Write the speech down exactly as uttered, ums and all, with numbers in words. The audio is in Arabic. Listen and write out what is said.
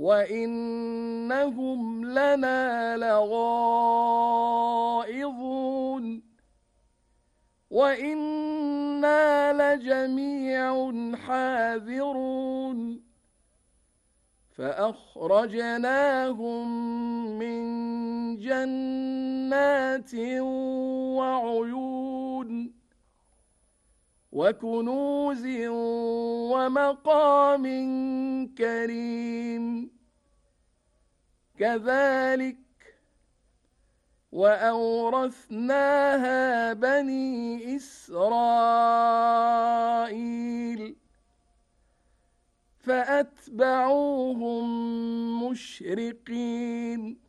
وإنهم لنا لغائظون وإنا لجميع حاذرون فأخرجناهم من جنات وعيون وكنوز ومقام كريم كذلك وأورثناها بني إسرائيل فأتبعوهم مشرقين